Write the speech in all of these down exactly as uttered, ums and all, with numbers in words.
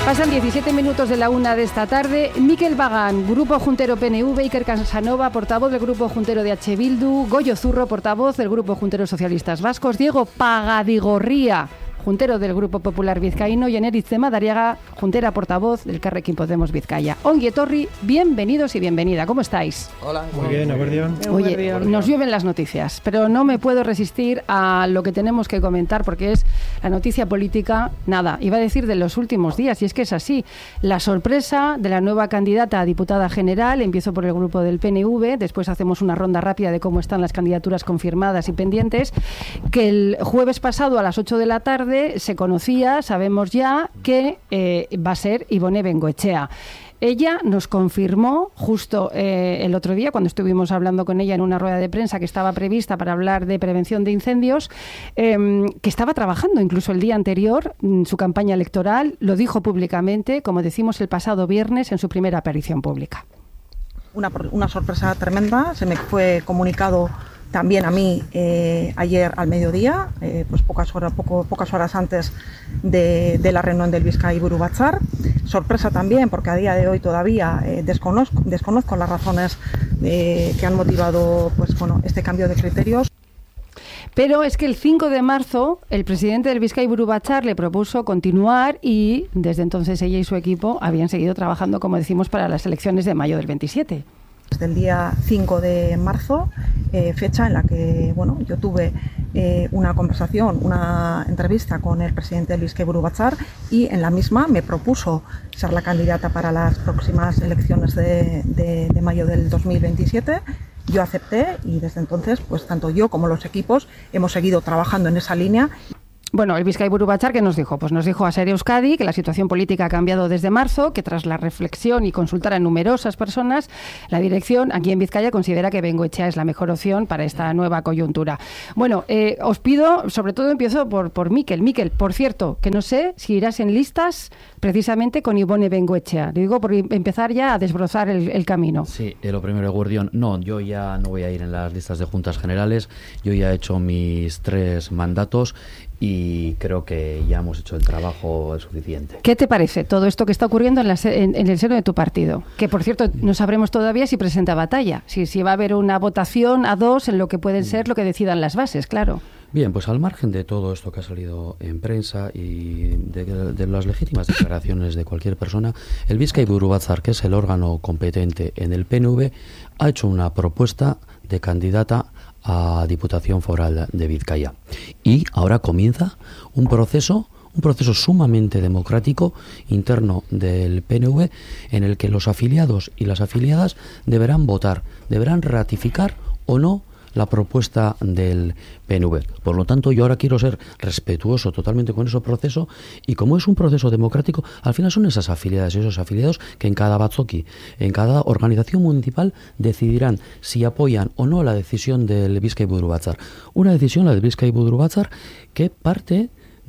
Pasan diecisiete minutos de la una de esta tarde. Mikel Bagán, Grupo Juntero P N V, Iker Casanova, portavoz del Grupo Juntero de H. Bildu, Goyo Zurro, portavoz del Grupo Juntero Socialistas Vascos, Diego Pagadigorría, juntero del Grupo Popular Vizcaíno, y Eneritz Madariaga, juntera portavoz del Elkarrekin Podemos Vizcaya. Ongi etorri, bienvenidos y bienvenida. ¿Cómo estáis? Hola. Muy bien, acordeón. Oye, nos llueven las noticias, pero no me puedo resistir a lo que tenemos que comentar porque es la noticia política, nada, iba a decir de los últimos días, y es que es así. La sorpresa de la nueva candidata a diputada general, empiezo por el grupo del P N V, después hacemos una ronda rápida de cómo están las candidaturas confirmadas y pendientes, que el jueves pasado a las ocho de la tarde se conocía, sabemos ya, que eh, va a ser Ibone Bengoechea. Ella nos confirmó justo eh, el otro día, cuando estuvimos hablando con ella en una rueda de prensa que estaba prevista para hablar de prevención de incendios, eh, que estaba trabajando incluso el día anterior en su campaña electoral. Lo dijo públicamente, como decimos, el pasado viernes en su primera aparición pública. Una, una sorpresa tremenda, se me fue comunicado también a mí eh, ayer al mediodía, eh, pues pocas horas, poco, pocas horas antes de, de la reunión del Bizkai Buru Batzar. Sorpresa también porque a día de hoy todavía eh, desconozco, desconozco las razones eh, que han motivado pues, bueno, este cambio de criterios. Pero es que el cinco de marzo el presidente del Bizkai Buru Batzar le propuso continuar y desde entonces ella y su equipo habían seguido trabajando, como decimos, para las elecciones de mayo del veintisiete. Desde el día cinco de marzo, eh, fecha en la que bueno, yo tuve eh, una conversación, una entrevista con el presidente del Bizkai Buru Batzar, y en la misma me propuso ser la candidata para las próximas elecciones de, de, de mayo del dos mil veintisiete. Yo acepté y desde entonces, pues tanto yo como los equipos hemos seguido trabajando en esa línea. Bueno, el Bizkai Buru Batzar, ¿qué nos dijo? Pues nos dijo a Ser Euskadi que la situación política ha cambiado desde marzo, que tras la reflexión y consultar a numerosas personas, la dirección aquí en Vizcaya considera que Bengoechea es la mejor opción para esta nueva coyuntura. Bueno, eh, os pido, sobre todo empiezo por, por Mikel. Mikel, por cierto, que no sé si irás en listas precisamente con Ibone Bengoechea. Le digo por empezar ya a desbrozar el, el camino. Sí, eh, lo primero, Guardión, no, yo ya no voy a ir en las listas de juntas generales, yo ya he hecho mis tres mandatos y creo que ya hemos hecho el trabajo suficiente. ¿Qué te parece todo esto que está ocurriendo en, la, en, en el seno de tu partido? Que, por cierto, no sabremos todavía si presenta batalla, si, si va a haber una votación a dos en lo que pueden ser lo que decidan las bases, claro. Bien, pues al margen de todo esto que ha salido en prensa y de, de las legítimas declaraciones de cualquier persona, el Bizkai Buru Batzar, que es el órgano competente en el P N V, ha hecho una propuesta de candidata a Diputación Foral de Vizcaya. Y ahora comienza un proceso, un proceso sumamente democrático interno del P N V, en el que los afiliados y las afiliadas deberán votar, deberán ratificar o no la propuesta del P N V. Por lo tanto, yo ahora quiero ser respetuoso totalmente con ese proceso, y como es un proceso democrático, al final son esas afiliadas y esos afiliados que en cada batzoki, en cada organización municipal, decidirán si apoyan o no la decisión del Bizkai Buru Batzar. Una decisión, la del Bizkai Buru Batzar, que parte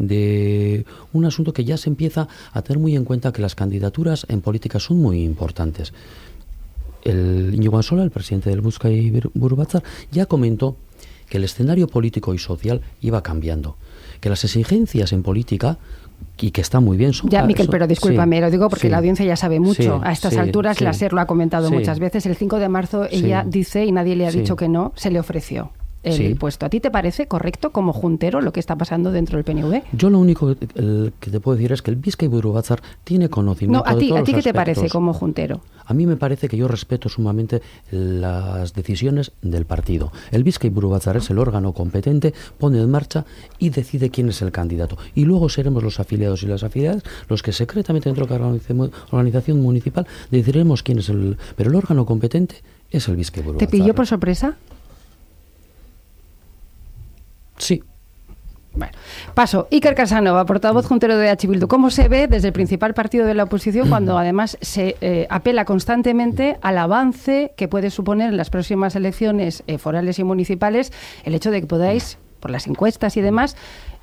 de un asunto que ya se empieza a tener muy en cuenta, que las candidaturas en política son muy importantes. El Íñigo Ansola, el presidente del Bizkai Buru Batzar, ya comentó que el escenario político y social iba cambiando, que las exigencias en política, y que está muy bien, son... Ya, Mikel, pero discúlpame, sí, lo digo porque sí, la audiencia ya sabe mucho. Sí, a estas sí, alturas, sí, la SER lo ha comentado sí, muchas veces. El cinco de marzo ella sí, dice, y nadie le ha sí, dicho que no, se le ofreció el sí. puesto. ¿A ti te parece correcto como juntero lo que está pasando dentro del P N V? Yo lo único que, el, que te puedo decir es que el Bizkai Buru Batzar tiene conocimiento no, a ti, de todos ¿a ti los qué te aspectos. Parece como juntero? A mí me parece que yo respeto sumamente las decisiones del partido. El Bizkai Buru Batzar es el órgano competente, pone en marcha y decide quién es el candidato. Y luego seremos los afiliados y las afiliadas los que secretamente dentro de la organización municipal decidiremos quién es el... Pero el órgano competente es el Bizkai Buru Batzar. ¿Te pilló por sorpresa? Sí. Bueno, paso. Iker Casanova, portavoz juntero de H. Bildu. ¿Cómo se ve desde el principal partido de la oposición cuando además se eh, apela constantemente al avance que puede suponer en las próximas elecciones eh, forales y municipales el hecho de que podáis, por las encuestas y demás,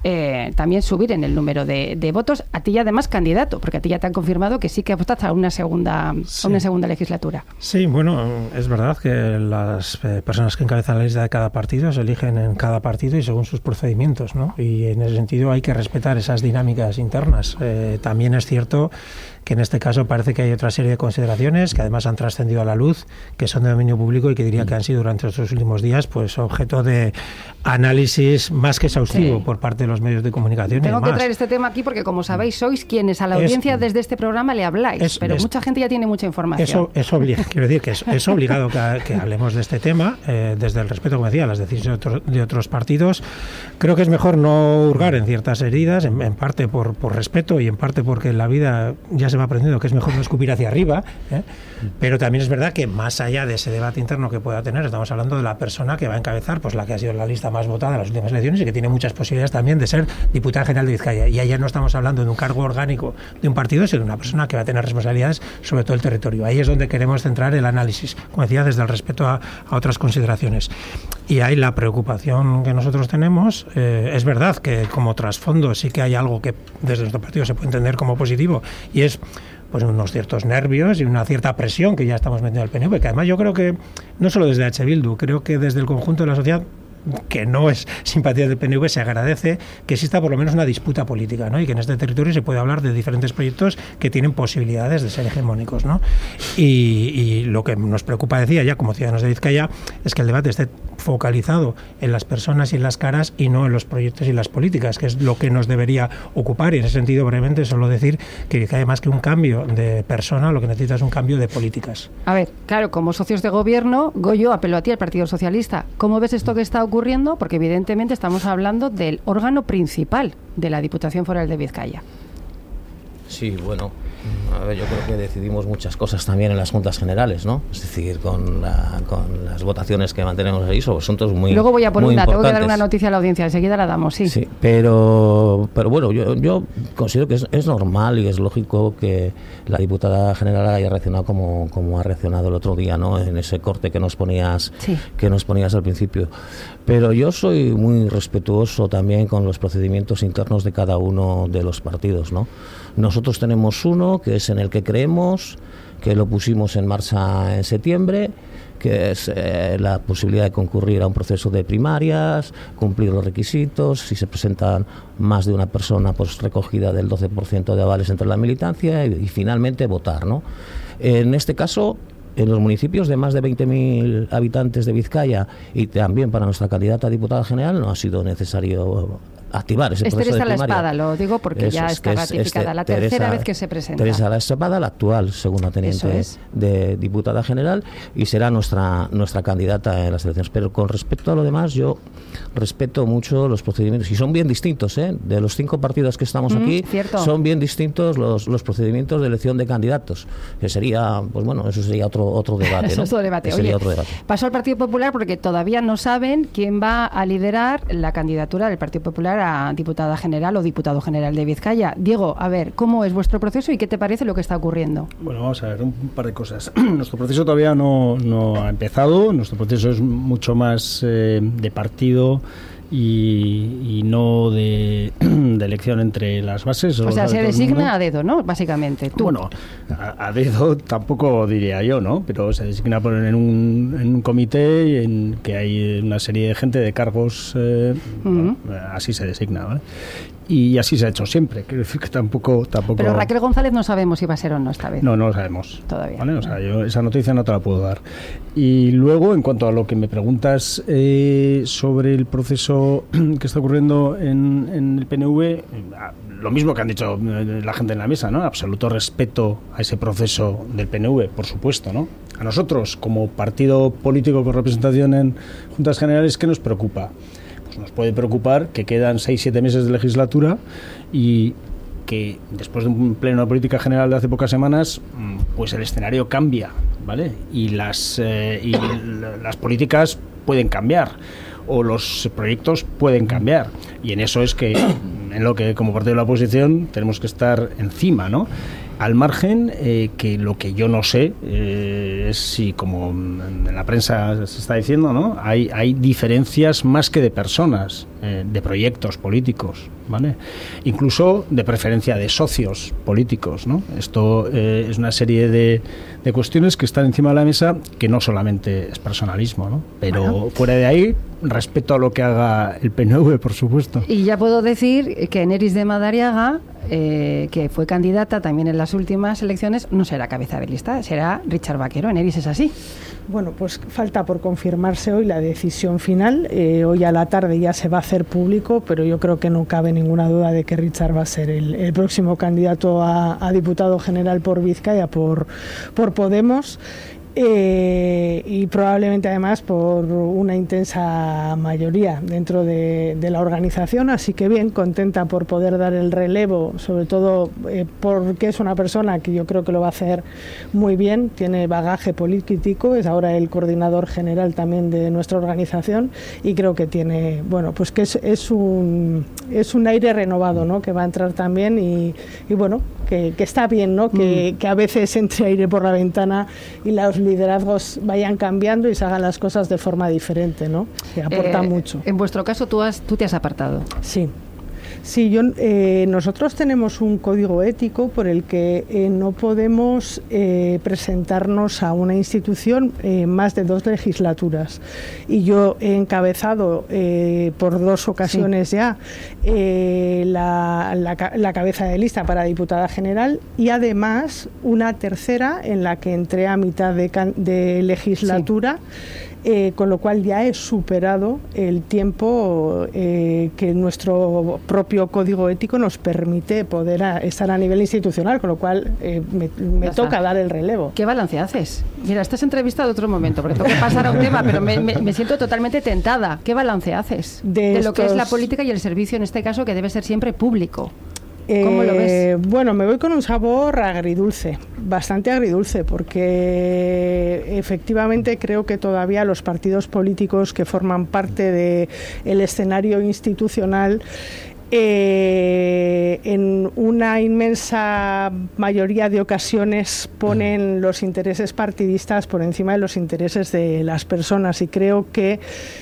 eh, también subir en el número de, de votos. A ti además candidato, porque a ti ya te han confirmado que sí que apostas a una segunda, sí. a una segunda legislatura. Sí, bueno, es verdad que las eh, personas que encabezan la lista de cada partido se eligen en cada partido y según sus procedimientos, ¿no? Y en ese sentido hay que respetar esas dinámicas internas. Eh, también es cierto que en este caso parece que hay otra serie de consideraciones que además han trascendido a la luz, que son de dominio público y que diría que han sido durante estos últimos días pues objeto de análisis más que exhaustivo sí. por parte de los medios de comunicación. Tengo y demás. que traer este tema aquí porque, como sabéis, sois quienes a la audiencia es, desde este programa le habláis, es, pero es, mucha gente ya tiene mucha información. Eso es obligado, quiero decir que es, es obligado que, que hablemos de este tema eh, desde el respeto, como decía, a las decisiones de, otro, de otros partidos. Creo que es mejor no hurgar en ciertas heridas, en, en parte por, por respeto y en parte porque en la vida ya se va aprendiendo que es mejor no escupir hacia arriba, ¿eh? Pero también es verdad que más allá de ese debate interno que pueda tener, estamos hablando de la persona que va a encabezar, pues la que ha sido la lista más votada en las últimas elecciones y que tiene muchas posibilidades también de ser diputada general de Vizcaya. Y allá no estamos hablando de un cargo orgánico de un partido, sino de una persona que va a tener responsabilidades sobre todo el territorio. Ahí es donde queremos centrar el análisis, como decía, desde el respeto a, a otras consideraciones. Y ahí la preocupación que nosotros tenemos, eh, es verdad que como trasfondo sí que hay algo que desde nuestro partido se puede entender como positivo, y es pues unos ciertos nervios y una cierta presión que ya estamos metiendo al P N V, que además yo creo que no solo desde H. Bildu, creo que desde el conjunto de la sociedad, que no es simpatía del P N V, se agradece que exista por lo menos una disputa política, ¿no? Y que en este territorio se puede hablar de diferentes proyectos que tienen posibilidades de ser hegemónicos, ¿no? Y, y lo que nos preocupa, decía ya, como ciudadanos de Vizcaya, es que el debate esté focalizado en las personas y en las caras y no en los proyectos y las políticas, que es lo que nos debería ocupar. Y en ese sentido, brevemente, solo decir que Vizcaya, más que un cambio de persona, lo que necesita es un cambio de políticas. A ver, claro, como socios de gobierno, Goyo, apelo a ti, al Partido Socialista. ¿Cómo ves esto que está ocurriendo? Porque evidentemente estamos hablando del órgano principal de la Diputación Foral de Vizcaya. Sí, bueno, a ver, yo creo que decidimos muchas cosas también en las juntas generales, ¿no? Es decir, con, la, con las votaciones que mantenemos ahí sobre asuntos muy Luego voy a por muy una, importantes. Tengo que dar una noticia a la audiencia, enseguida la damos, sí. Sí, pero, pero bueno, yo, yo considero que es, es normal y es lógico que la diputada general haya reaccionado como, como ha reaccionado el otro día, ¿no? En ese corte que nos ponías, sí. que nos ponías al principio. Pero yo soy muy respetuoso también con los procedimientos internos de cada uno de los partidos, ¿no? Nosotros tenemos uno que es en el que creemos, que lo pusimos en marcha en septiembre, que es eh, la posibilidad de concurrir a un proceso de primarias, cumplir los requisitos, si se presentan más de una persona, pues recogida del doce por ciento de avales entre la militancia y, y finalmente votar, ¿no? En este caso, en los municipios de más de veinte mil habitantes de Vizcaya y también para nuestra candidata a diputada general no ha sido necesario activar ese es proceso Teresa de primaria. La Espada, lo digo porque Eso ya es, está ratificada, este, la tercera Teresa, vez que se presenta. Teresa La Espada, la actual segunda teniente es. de diputada general, y será nuestra nuestra candidata en las elecciones. Pero con respecto a lo demás, yo respeto mucho los procedimientos, y son bien distintos, ¿eh? De los cinco partidos que estamos mm, aquí, cierto. son bien distintos los, los procedimientos de elección de candidatos, que sería, pues bueno, eso sería otro otro debate, eso ¿no? es otro debate. Oye, otro debate. Pasó al Partido Popular porque todavía no saben quién va a liderar la candidatura del Partido Popular a diputada general o diputado general de Vizcaya. Diego, a ver, ¿cómo es vuestro proceso y qué te parece lo que está ocurriendo? Bueno, vamos a ver, un par de cosas. Nuestro proceso todavía no, no ha empezado, nuestro proceso es mucho más eh, de partido y, y no de, de elección entre las bases. O sea, se designa a dedo, ¿no? Básicamente, tú. Bueno, a, a dedo tampoco diría yo, ¿no? Pero se designa por, en, un, en un comité en que hay una serie de gente de cargos, eh, uh-huh. así se designa, ¿vale? Y así se ha hecho siempre, quiero decir que tampoco, tampoco... Pero Raquel González no sabemos si va a ser o no esta vez. No, no lo sabemos. Todavía. ¿Vale? O sea, yo esa noticia no te la puedo dar. Y luego, en cuanto a lo que me preguntas eh, sobre el proceso que está ocurriendo en, en el P N V, lo mismo que han dicho la gente en la mesa, ¿no? Absoluto respeto a ese proceso del P N V, por supuesto, ¿no? A nosotros, como partido político con representación en Juntas Generales, ¿qué nos preocupa? Nos puede preocupar que quedan seis siete meses de legislatura y que después de un pleno de política general de hace pocas semanas, pues el escenario cambia, ¿vale? Y las, eh, y las políticas pueden cambiar o los proyectos pueden cambiar, y en eso es que en lo que como partido de la oposición tenemos que estar encima, ¿no? al margen eh, que lo que yo no sé eh, es si, como en la prensa se está diciendo, ¿no? hay, hay diferencias más que de personas, eh, de proyectos políticos, ¿vale? Incluso de preferencia de socios políticos, ¿no? Esto eh, es una serie de, de cuestiones que están encima de la mesa, que no solamente es personalismo, ¿no? Pero bueno, fuera de ahí, respeto a lo que haga el P N V, por supuesto. Y ya puedo decir que Neris de Madariaga, eh, que fue candidata también en las últimas elecciones, no será cabeza de lista, será Richard Vaquero. Neris, ¿es así? Bueno, pues falta por confirmarse hoy la decisión final. Eh, hoy a la tarde ya se va a hacer público, pero yo creo que no cabe ninguna duda de que Richard va a ser el, el próximo candidato a, a diputado general por Vizcaya, por, por Podemos. Eh, y probablemente además por una intensa mayoría dentro de, de la organización, así que bien, contenta por poder dar el relevo, sobre todo eh, porque es una persona que yo creo que lo va a hacer muy bien, tiene bagaje político, es ahora el coordinador general también de nuestra organización y creo que tiene, bueno, pues que es, es un es un aire renovado, ¿no? Que va a entrar también y, y bueno, que, que está bien, ¿no? Que, mm. que a veces entre aire por la ventana y los liderazgos vayan cambiando y se hagan las cosas de forma diferente, ¿no? Que aporta eh, mucho. En vuestro caso, tú, has, tú te has apartado. Sí. Sí, yo, eh, nosotros tenemos un código ético por el que eh, no podemos eh, presentarnos a una institución eh, más de dos legislaturas. Y yo he encabezado eh, por dos ocasiones sí. ya eh, la, la, la cabeza de lista para diputada general y además una tercera en la que entré a mitad de, de legislatura. Sí. Eh, con lo cual ya he superado el tiempo eh, que nuestro propio código ético nos permite poder a, estar a nivel institucional, con lo cual eh, me, me toca dar el relevo. ¿Qué balance haces? Mira, estás entrevistada de otro momento, porque tengo que pasar a un tema, pero me, me, me siento totalmente tentada. ¿Qué balance haces de, de estos... lo que es la política y el servicio, en este caso, que debe ser siempre público? ¿Cómo lo ves? Eh, bueno, me voy con un sabor agridulce, bastante agridulce, porque efectivamente creo que todavía los partidos políticos que forman parte del escenario institucional Eh, en una inmensa mayoría de ocasiones ponen los intereses partidistas por encima de los intereses de las personas y creo que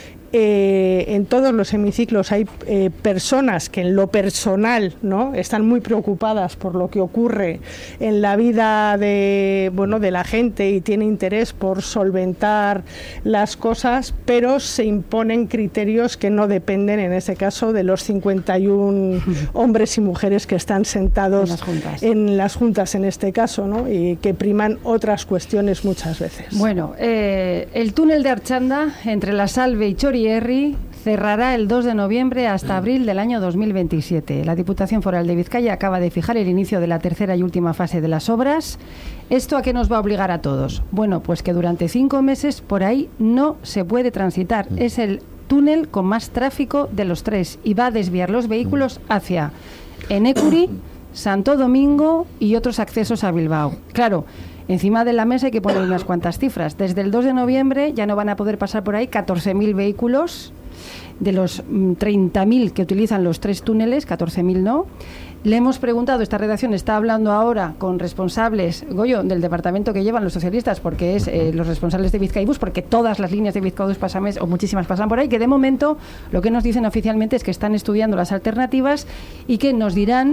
Eh, en todos los hemiciclos hay eh, personas que en lo personal, ¿no?, están muy preocupadas por lo que ocurre en la vida de, bueno, de la gente y tiene interés por solventar las cosas, pero se imponen criterios que no dependen, en ese caso, de los cincuenta y uno hombres y mujeres que están sentados en las juntas, en, las juntas, en este caso, ¿no?, y que priman otras cuestiones muchas veces. Bueno, eh, el túnel de Archanda entre La Salve y Chori cerrará el dos de noviembre hasta abril del año dos mil veintisiete. La Diputación Foral de Vizcaya acaba de fijar el inicio de la tercera y última fase de las obras. ¿Esto a qué nos va a obligar a todos? Bueno, pues que durante cinco meses por ahí no se puede transitar. Es el túnel con más tráfico de los tres y va a desviar los vehículos hacia Enecuri, Santo Domingo y otros accesos a Bilbao. Claro, encima de la mesa hay que poner unas cuantas cifras. Desde el dos de noviembre ya no van a poder pasar por ahí catorce mil vehículos. De los treinta mil que utilizan los tres túneles, catorce mil no. Le hemos preguntado, esta redacción está hablando ahora con responsables, Goyo, del departamento que llevan los socialistas, porque es eh, los responsables de Bizkaibus, porque todas las líneas de Bizkaibus pasan, o muchísimas pasan por ahí, que de momento lo que nos dicen oficialmente es que están estudiando las alternativas y que nos dirán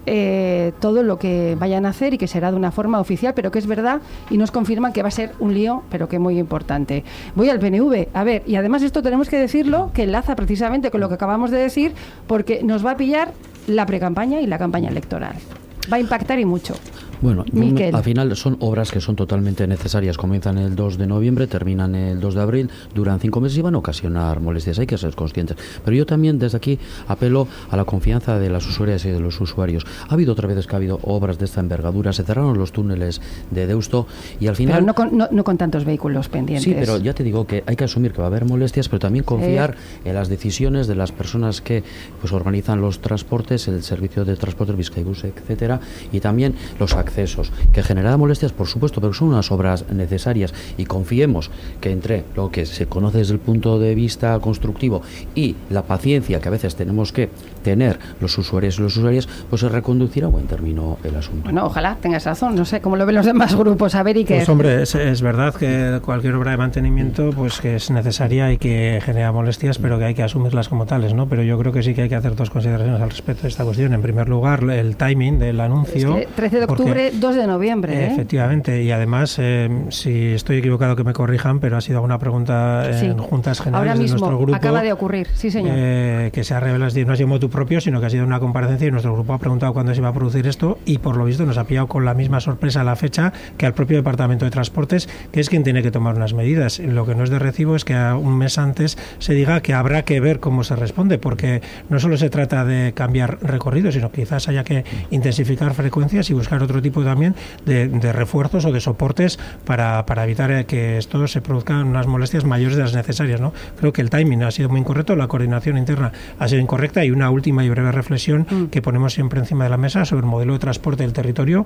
Eh, todo lo que vayan a hacer y que será de una forma oficial, pero que es verdad y nos confirman que va a ser un lío, pero que muy importante. Voy al P N V, a ver, y además esto tenemos que decirlo, que enlaza precisamente con lo que acabamos de decir, porque nos va a pillar la precampaña y la campaña electoral. Va a impactar y mucho. Bueno, Miquel. Al final son obras que son totalmente necesarias. Comienzan el dos de noviembre, terminan el dos de abril, duran cinco meses y van a ocasionar molestias. Hay que ser conscientes. Pero yo también desde aquí apelo a la confianza de las usuarias y de los usuarios. Ha habido otras veces que ha habido obras de esta envergadura, se cerraron los túneles de Deusto y al final... Pero no con, no, no con tantos vehículos pendientes. Sí, pero ya te digo que hay que asumir que va a haber molestias, pero también confiar eh. en las decisiones de las personas que pues organizan los transportes, el servicio de transporte, Bizkaibus, etcétera, y también los accesos, que generará molestias, por supuesto, pero son unas obras necesarias y confiemos que entre lo que se conoce desde el punto de vista constructivo y la paciencia que a veces tenemos que retener los usuarios y los usuarias, pues se reconducirá a buen término el asunto. Bueno, ojalá tengas razón, no sé cómo lo ven los demás grupos. A ver, y que pues hombre, es, es verdad que cualquier obra de mantenimiento pues que es necesaria y que genera molestias, pero que hay que asumirlas como tales, ¿no? Pero yo creo que sí que hay que hacer dos consideraciones al respecto de esta cuestión. En primer lugar, el timing del anuncio. Es que trece de octubre, porque, dos de noviembre. ¿eh? Efectivamente, y además, eh, si estoy equivocado que me corrijan, pero ha sido una pregunta en sí. juntas generales Ahora mismo de nuestro grupo. Acaba de ocurrir, sí señor. Eh, que se ha revelado, no ha sido motu propio, sino que ha sido una comparecencia y nuestro grupo ha preguntado cuándo se iba a producir esto y por lo visto nos ha pillado con la misma sorpresa a la fecha que al propio Departamento de Transportes, que es quien tiene que tomar unas medidas. Lo que no es de recibo es que a un mes antes se diga que habrá que ver cómo se responde, porque no solo se trata de cambiar recorridos, sino que quizás haya que intensificar frecuencias y buscar otro tipo también de, de refuerzos o de soportes para, para evitar que esto se produzcan unas molestias mayores de las necesarias, ¿no? Creo que el timing ha sido muy incorrecto, la coordinación interna ha sido incorrecta y una última y breve reflexión mm. que ponemos siempre encima de la mesa sobre el modelo de transporte del territorio.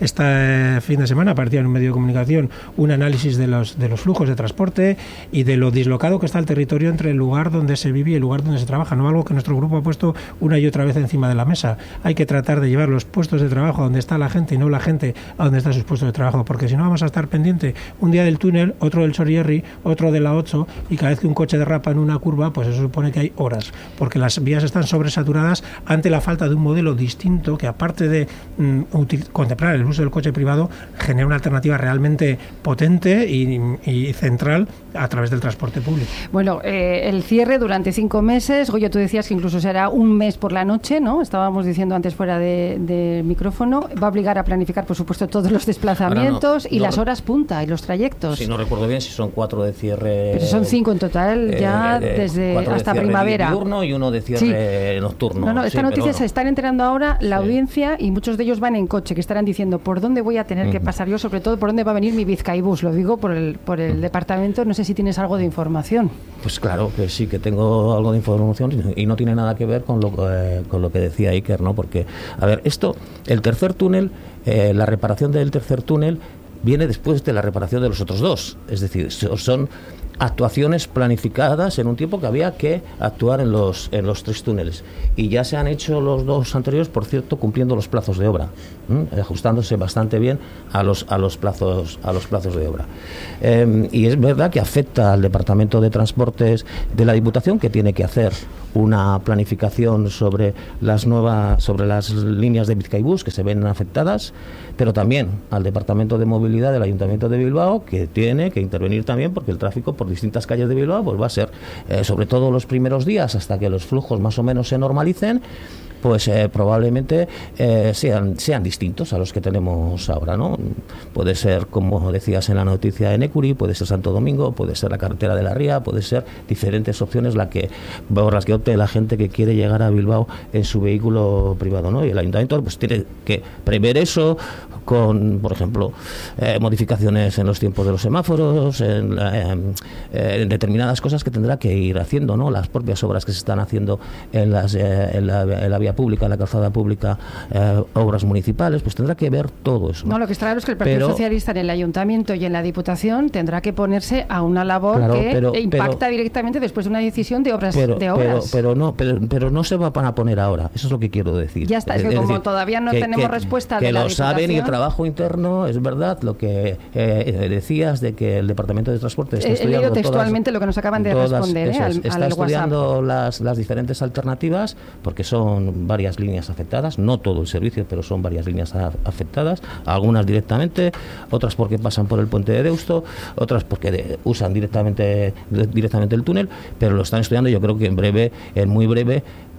Este fin de semana aparecía en un medio de comunicación un análisis de los, de los flujos de transporte y de lo dislocado que está el territorio entre el lugar donde se vive y el lugar donde se trabaja, no algo que nuestro grupo ha puesto una y otra vez encima de la mesa. Hay que tratar de llevar los puestos de trabajo a donde está la gente y no la gente a donde están sus puestos de trabajo, porque si no vamos a estar pendiente un día del túnel, otro del Sorierri, otro de la ocho, y cada vez que un coche derrapa en una curva, pues eso supone que hay horas, porque las vías están sobresaturadas ante la falta de un modelo distinto que, aparte de mm, util- contemplar el uso del coche privado, genera una alternativa realmente potente y, y central a través del transporte público. Bueno, eh, el cierre durante cinco meses, Goyo, tú decías que incluso será un mes por la noche, ¿no? Estábamos diciendo antes fuera de, de micrófono, va a obligar a planificar, por supuesto, todos los desplazamientos no, y no, las horas punta y los trayectos. Si no recuerdo bien, si son cuatro de cierre... Pero son cinco en total, ya eh, eh, desde hasta de primavera. Diurno y uno de cierre sí. nocturno. No, no, esta sí, noticia no. se están enterando ahora la sí. audiencia y muchos de ellos van en coche, que estarán diciendo por dónde voy a tener uh-huh. que pasar yo, sobre todo por dónde va a venir mi Bizkaibus. Lo digo por el, por el uh-huh. departamento, no sé si tienes algo de información. Pues claro que sí, que tengo algo de información y no tiene nada que ver con lo, eh, con lo que decía Iker, ¿no? Porque, a ver, esto, el tercer túnel, eh, la reparación del tercer túnel viene después de la reparación de los otros dos. Es decir, son actuaciones planificadas en un tiempo que había que actuar en los en los tres túneles, y ya se han hecho los dos anteriores, por cierto, cumpliendo los plazos de obra, ¿m? ajustándose bastante bien a los a los plazos a los plazos de obra. Eh, y es verdad que afecta al Departamento de Transportes de la Diputación, que tiene que hacer una planificación sobre las nuevas sobre las líneas de Bizkaibus que se ven afectadas, pero también al Departamento de Movilidad del Ayuntamiento de Bilbao, que tiene que intervenir también, porque el tráfico por distintas calles de Bilbao pues va a ser, eh, sobre todo los primeros días, hasta que los flujos más o menos se normalicen, pues eh, probablemente eh, sean sean distintos a los que tenemos ahora, ¿no? Puede ser, como decías en la noticia, de Necuri, puede ser Santo Domingo, puede ser la carretera de la Ría, puede ser diferentes opciones la que, por las que opte la gente que quiere llegar a Bilbao en su vehículo privado, ¿no? Y el Ayuntamiento pues tiene que prever eso con, por ejemplo, eh, modificaciones en los tiempos de los semáforos, en, eh, eh, en determinadas cosas que tendrá que ir haciendo, ¿no? Las propias obras que se están haciendo en, las, eh, en, la, en la vía pública, en la calzada pública, eh, obras municipales, pues tendrá que ver todo eso. No, lo que está claro es que el Partido pero, Socialista en el Ayuntamiento y en la Diputación tendrá que ponerse a una labor claro, que pero, impacta pero, directamente después de una decisión de obras. Pero, de obras. pero, pero, no, pero, pero no se van a poner ahora, eso es lo que quiero decir. Ya está, es, es que como decir, todavía no que, tenemos que, respuesta que de la lo Diputación. Saben, y el trabajo interno, es verdad, lo que eh, decías de que el Departamento de Transporte está He estudiando leído textualmente todas, lo que nos acaban de todas, responder eso, eh, al, está al estudiando WhatsApp. las, las diferentes alternativas, porque son varias líneas afectadas, no todo el servicio, pero son varias líneas a, afectadas, algunas directamente, otras porque pasan por el puente de Deusto, otras porque de, usan directamente de, directamente el túnel, pero lo están estudiando y yo creo que en breve, en muy breve,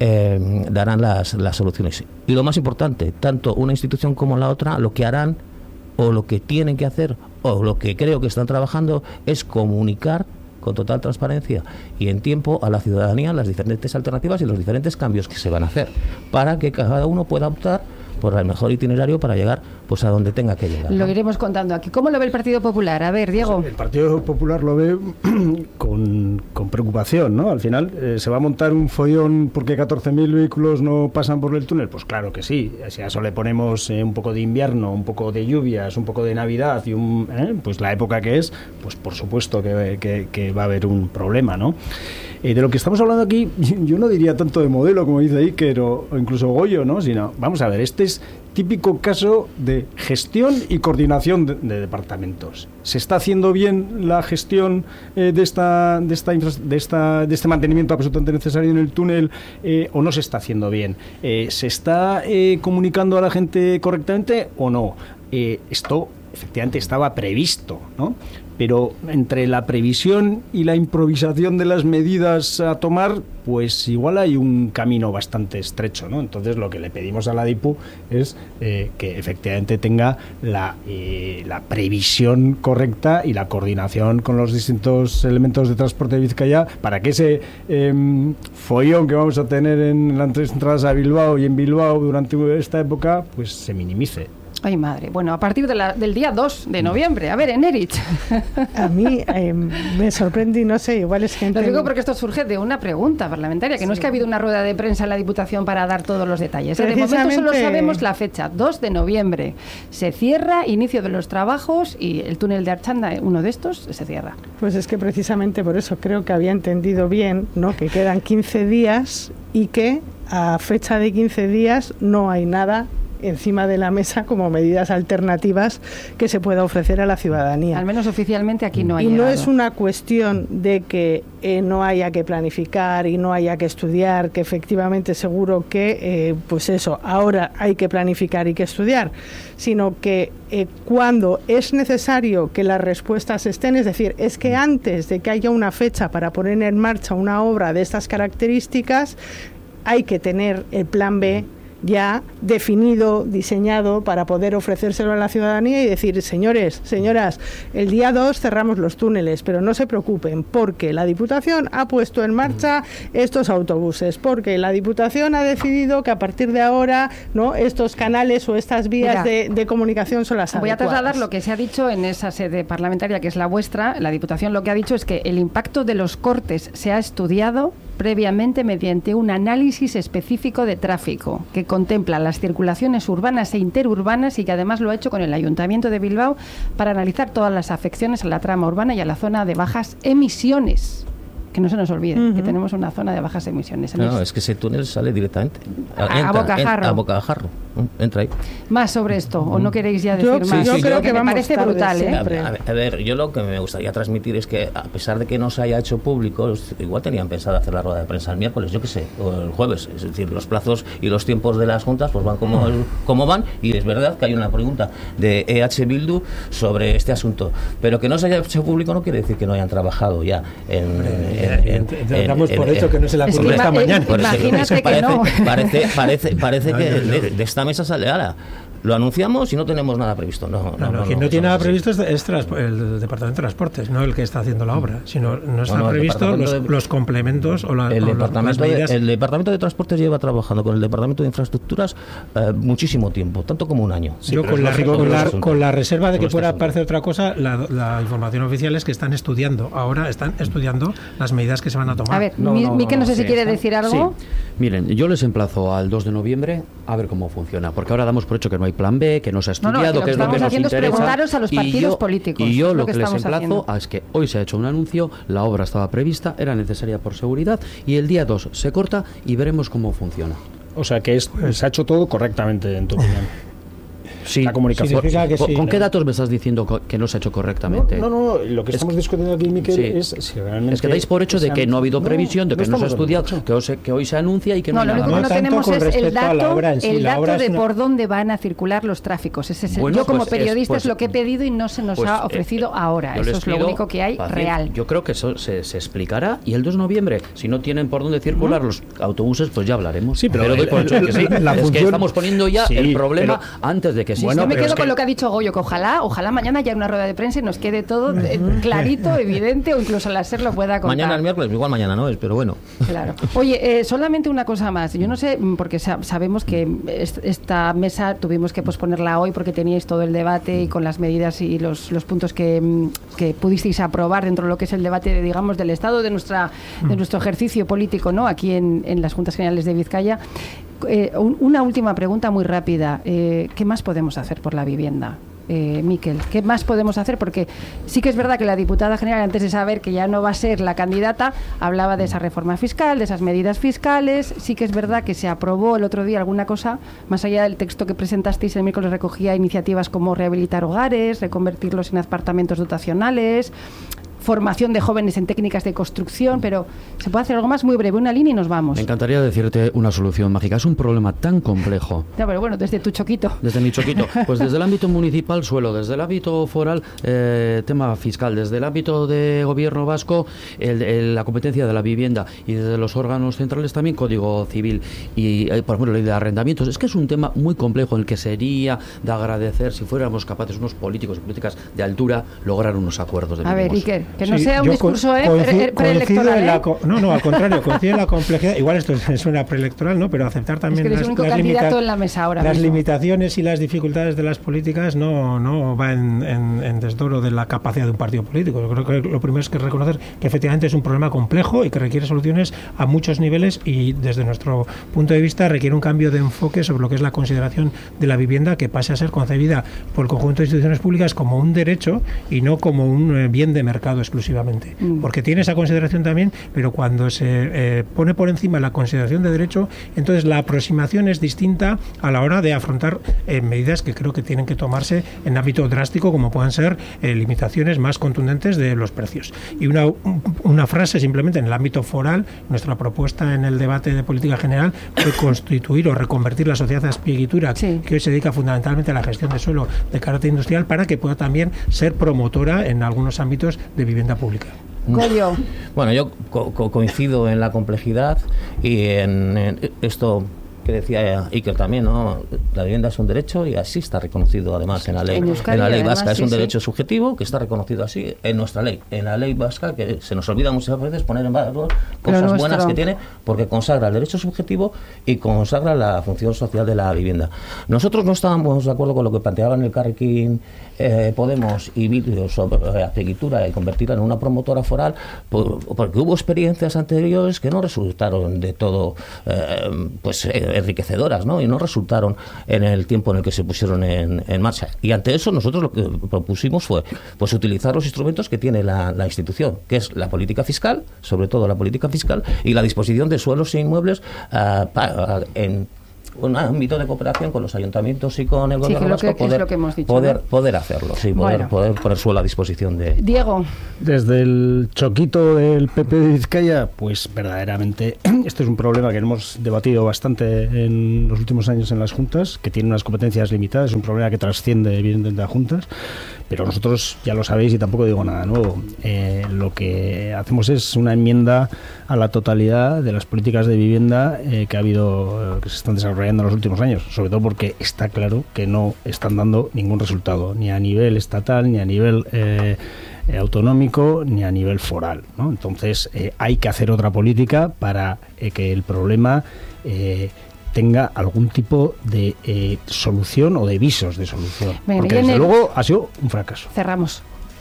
eh, darán las, las soluciones. Y lo más importante, tanto una institución como la otra, lo que harán o lo que tienen que hacer o lo que creo que están trabajando es comunicar con total transparencia y en tiempo a la ciudadanía las diferentes alternativas y los diferentes cambios que se van a hacer, para que cada uno pueda optar por el mejor itinerario para llegar pues a donde tenga que llegar, ¿no? Lo iremos contando aquí. ¿Cómo lo ve el Partido Popular? A ver, Diego. El Partido Popular lo ve con, con preocupación, ¿no? Al final, eh, ¿se va a montar un follón porque catorce mil vehículos no pasan por el túnel? Pues claro que sí. Si a eso le ponemos eh, un poco de invierno, un poco de lluvias, un poco de Navidad y un, eh, pues la época que es, pues por supuesto que, que, que va a haber un problema, ¿no? Eh, de lo que estamos hablando aquí, yo no diría tanto de modelo, como dice Iker, o, o incluso Goyo, ¿no? Sino, vamos a ver, este es típico caso de gestión y coordinación de, de departamentos. ¿Se está haciendo bien la gestión eh, de, esta, de, esta infra, de, esta, de este mantenimiento absolutamente necesario en el túnel eh, o no se está haciendo bien? Eh, ¿Se está eh, comunicando a la gente correctamente o no? Eh, esto efectivamente estaba previsto, ¿no? Pero entre la previsión y la improvisación de las medidas a tomar, pues igual hay un camino bastante estrecho, ¿no? Entonces lo que le pedimos a la DIPU es eh, que efectivamente tenga la, eh, la previsión correcta y la coordinación con los distintos elementos de transporte de Vizcaya para que ese eh, follón que vamos a tener en las entradas a Bilbao y en Bilbao durante esta época, pues se minimice. Ay, madre. Bueno, a partir de la, del día dos de noviembre. A ver, Enerich. A mí eh, me sorprende y no sé, igual es gente... Lo digo porque esto surge de una pregunta parlamentaria, que sí. No es que ha habido una rueda de prensa en la Diputación para dar todos los detalles. De momento solo sabemos la fecha, dos de noviembre. Se cierra, inicio de los trabajos y el túnel de Archanda, uno de estos, se cierra. Pues es que precisamente por eso creo que había entendido bien, ¿no?, que quedan quince días y que a fecha de quince días no hay nada encima de la mesa como medidas alternativas que se pueda ofrecer a la ciudadanía. Al menos oficialmente aquí no hay. Y llegado. No es una cuestión de que eh, no haya que planificar y no haya que estudiar, que efectivamente seguro que, eh, pues eso, ahora hay que planificar y que estudiar, sino que eh, cuando es necesario que las respuestas estén, es decir, es que antes de que haya una fecha para poner en marcha una obra de estas características, hay que tener el plan B ya definido, diseñado para poder ofrecérselo a la ciudadanía y decir, señores, señoras, el día dos cerramos los túneles, pero no se preocupen porque la Diputación ha puesto en marcha estos autobuses, porque la Diputación ha decidido que a partir de ahora, ¿no?, estos canales o estas vías de, de comunicación son las voy adecuadas. Voy a trasladar lo que se ha dicho en esa sede parlamentaria que es la vuestra. La Diputación lo que ha dicho es que el impacto de los cortes se ha estudiado previamente mediante un análisis específico de tráfico que contempla las circulaciones urbanas e interurbanas y que además lo ha hecho con el Ayuntamiento de Bilbao para analizar todas las afecciones a la trama urbana y a la zona de bajas emisiones. Que no se nos olvide uh-huh. que tenemos una zona de bajas emisiones. No, es que ese túnel sale directamente a, entra, a bocajarro. En, a bocajarro. Entra ahí. Más sobre esto, ¿o no queréis ya decir yo, más? Sí, sí, yo creo que, que me vamos parece brutal, ¿eh? A ver, a ver, yo lo que me gustaría transmitir es que a pesar de que no se haya hecho público, igual tenían pensado hacer la rueda de prensa el miércoles, yo qué sé, o el jueves. Es decir, los plazos y los tiempos de las juntas pues van como, como van, y es verdad que hay una pregunta de E H Bildu sobre este asunto, pero que no se haya hecho público no quiere decir que no hayan trabajado ya en... en, en, en damos por hecho que no se la es ocurrió que esta ima- mañana. Imagínate que parece, no. Parece, parece, parece no, que no, no. De, de esta mesa sale ahora. Lo anunciamos y no tenemos nada previsto. No, no, No, no, no, quien no, no tiene nada así. previsto es, es tras, el Departamento de Transportes, no el que está haciendo la obra, sino no están no, no, previstos los, de, los complementos o, la, el, o departamento las medidas. de, el Departamento de Transportes lleva trabajando con el Departamento de Infraestructuras eh, muchísimo tiempo, tanto como un año. Sí, Yo con la, con, la, con la reserva de que pueda parecer otra cosa, la, la información oficial es que están estudiando, ahora están estudiando las medidas que se van a tomar. A ver, no, no, Miquel, no, no sé sí, si quiere está. decir algo. Sí. Miren, yo les emplazo al dos de noviembre a ver cómo funciona, porque ahora damos por hecho que no hay plan B, que no se ha estudiado, no, no, que que es lo que nos haciendo interesa. Es preguntaros a los partidos y yo, políticos. Y yo lo lo que, que les emplazo haciendo. es que hoy se ha hecho un anuncio, la obra estaba prevista, era necesaria por seguridad, y el día dos se corta y veremos cómo funciona. O sea que es, se ha hecho todo correctamente, en tu opinión. Sí, la comunicación. Que ¿Con, sí, ¿con ¿no? qué datos me estás diciendo que no se ha hecho correctamente? No, no, no, lo que es estamos que, discutiendo aquí, Miquel, sí. es si realmente... Es que dais por hecho de que no ha habido previsión, de que no, no se ha estudiado, que hoy se, que hoy se anuncia y que no, no hay lo nada único más. que no tenemos es el dato, en sí. el dato de una... por dónde van a circular los tráficos. Ese es el, bueno, yo como pues periodista es, pues, es lo que he pedido y no se nos pues, ha ofrecido eh, ahora. Eso es lo único que hay fácil. real. Yo creo que eso se, se explicará y el dos de noviembre, si no tienen por dónde circular uh-huh. los autobuses, pues ya hablaremos. Sí, pero, pero doy por hecho que sí. La es función... que estamos poniendo ya sí, el problema pero... antes de que exista. Bueno, yo me quedo con que... lo que ha dicho Goyo, que ojalá, ojalá mañana haya una rueda de prensa y nos quede todo uh-huh. clarito, evidente, o incluso la SER lo pueda contar. Mañana el miércoles, igual mañana no es, pero bueno. Claro. Oye, eh, solamente una cosa más. Yo no sé, porque sa- sabemos que est- esta mesa tuvimos que posponerla hoy porque teníais todo el debate y con las medidas y los, los puntos que, que pudisteis aprobar dentro de lo que es el debate, de, digamos, del Estado, de nuestra de nuestro ejercicio político, ¿no? Aquí en, en las Juntas Generales de Vizcaya. Eh, un, una última pregunta muy rápida. Eh, ¿Qué más podemos hacer por la vivienda? eh, Miquel? ¿Qué más podemos hacer? Porque sí que es verdad que la diputada general, antes de saber que ya no va a ser la candidata, hablaba de esa reforma fiscal, de esas medidas fiscales. Sí que es verdad que se aprobó el otro día alguna cosa, más allá del texto que presentasteis el miércoles, recogía iniciativas como rehabilitar hogares, reconvertirlos en apartamentos dotacionales, formación de jóvenes en técnicas de construcción, pero se puede hacer algo más muy breve, una línea y nos vamos. Me encantaría decirte una solución mágica. Es un problema tan complejo. Ya, pero bueno, desde tu choquito. Desde mi choquito. Pues desde el ámbito municipal, suelo, desde el ámbito foral, eh, tema fiscal, desde el ámbito de gobierno vasco, el, el, la competencia de la vivienda, y desde los órganos centrales también código civil y, eh, por ejemplo, ley de arrendamientos. Es que es un tema muy complejo en el que sería de agradecer si fuéramos capaces, unos políticos y políticas de altura, lograr unos acuerdos de mínimos. A ver, Iker, que no sí, sea un discurso co- eh, coincido, preelectoral. en la, ¿eh? No, no, al contrario, coincide en la complejidad. Igual esto suena preelectoral, ¿no? Pero aceptar también es que las, el único las, candidato limita- en la mesa ahora las mismo. limitaciones y las dificultades de las políticas no, no va en, en, en desdoro de la capacidad de un partido político. Yo creo que lo primero es que reconocer que efectivamente es un problema complejo y que requiere soluciones a muchos niveles, y desde nuestro punto de vista requiere un cambio de enfoque sobre lo que es la consideración de la vivienda, que pase a ser concebida por el conjunto de instituciones públicas como un derecho y no como un bien de mercado exclusivamente. Porque tiene esa consideración también, pero cuando se eh, pone por encima la consideración de derecho, entonces la aproximación es distinta a la hora de afrontar eh, medidas que creo que tienen que tomarse en ámbito drástico, como puedan ser eh, limitaciones más contundentes de los precios. Y una, una frase simplemente en el ámbito foral, nuestra propuesta en el debate de política general fue constituir o reconvertir la sociedad Azpiegitura, sí, que hoy se dedica fundamentalmente a la gestión de suelo de carácter industrial, para que pueda también ser promotora en algunos ámbitos de vivienda pública. Goyo. Bueno, yo co- co- coincido en la complejidad y en, en esto que decía Iker también, ¿no? La vivienda es un derecho y así está reconocido además en la ley. En, Euskadi, en la ley además, vasca es sí, un derecho sí. subjetivo que está reconocido así en nuestra ley. En la ley vasca, que se nos olvida muchas veces poner en valor cosas nuestro... buenas que tiene, porque consagra el derecho subjetivo y consagra la función social de la vivienda. Nosotros no estábamos de acuerdo con lo que planteaban el Elkarrekin eh, Podemos y Bildu sobre Azpiegitura y convertirla en una promotora foral, por, porque hubo experiencias anteriores que no resultaron de todo eh, pues eh, enriquecedoras, ¿no? Y no resultaron en el tiempo en el que se pusieron en, en marcha. Y ante eso nosotros lo que propusimos fue pues utilizar los instrumentos que tiene la, la institución, que es la política fiscal, sobre todo la política fiscal, y la disposición de suelos e inmuebles uh, pa, uh, en un ámbito de cooperación con los ayuntamientos y con el sí, gobierno vasco, poder, dicho, poder, ¿no? poder hacerlo, sí, poder, bueno. poder poner suelo a disposición de... Diego. Desde el choquito del P P de Vizcaya, pues verdaderamente este es un problema que hemos debatido bastante en los últimos años en las juntas, que tiene unas competencias limitadas, es un problema que trasciende evidentemente a juntas, pero nosotros ya lo sabéis y tampoco digo nada nuevo. Eh, lo que hacemos es una enmienda a la totalidad de las políticas de vivienda eh, que ha habido, eh, que se están desarrollando en los últimos años, sobre todo porque está claro que no están dando ningún resultado, ni a nivel estatal, ni a nivel eh, eh, autonómico, ni a nivel foral, ¿no? Entonces eh, hay que hacer otra política para eh, que el problema eh, tenga algún tipo de eh, solución o de visos de solución. Bien, porque desde el... luego ha sido un fracaso. Cerramos.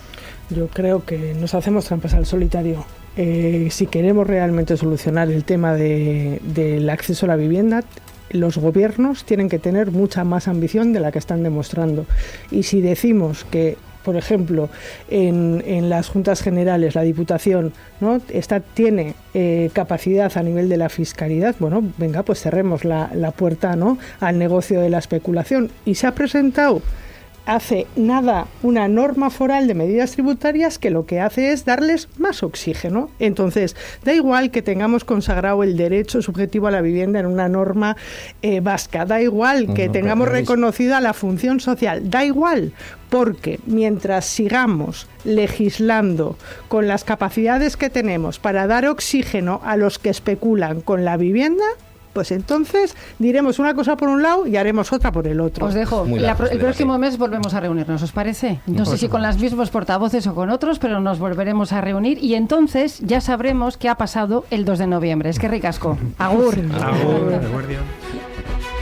Yo creo que nos hacemos trampas al solitario. Eh, si queremos realmente solucionar el tema de, del acceso a la vivienda, los gobiernos tienen que tener mucha más ambición de la que están demostrando. Y si decimos que, por ejemplo, en, en las juntas generales, la Diputación, ¿no? Esta tiene eh, capacidad a nivel de la fiscalidad, bueno, venga, pues cerremos la, la puerta, ¿no?, al negocio de la especulación. Y se ha presentado hace nada una norma foral de medidas tributarias que lo que hace es darles más oxígeno. Entonces, da igual que tengamos consagrado el derecho subjetivo a la vivienda en una norma eh, vasca, da igual que no, tengamos reconocida la función social, da igual, porque mientras sigamos legislando con las capacidades que tenemos para dar oxígeno a los que especulan con la vivienda, pues entonces diremos una cosa por un lado y haremos otra por el otro. Os dejo. La, el próximo mes volvemos a reunirnos, ¿os parece? No sé si con los mismos portavoces o con otros, pero nos volveremos a reunir y entonces ya sabremos qué ha pasado el dos de noviembre. Es que ricasco. Agur. Agur. Agur.